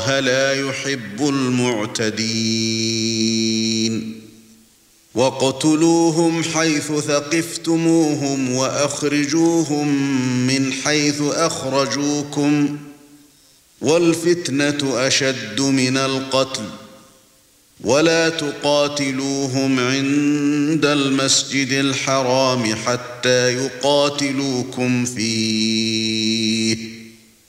لا يحب المعتدين واقتلوهم حيث ثقفتموهم وأخرجوهم من حيث أخرجوكم والفتنة أشد من القتل ولا تقاتلوهم عند المسجد الحرام حتى يقاتلوكم فيه